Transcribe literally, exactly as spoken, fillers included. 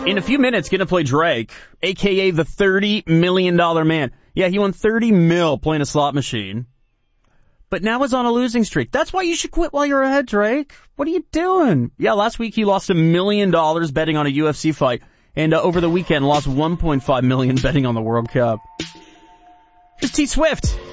In a few minutes, gonna play Drake, a k a the thirty million dollars man. Yeah, he won thirty mil playing a slot machine, but now is on a losing streak. That's why you should quit while you're ahead, Drake. What are you doing? Yeah, last week he lost a million dollars betting on a U F C fight, and uh, over the weekend lost one point five million dollars betting on the World Cup. Here's T Swift.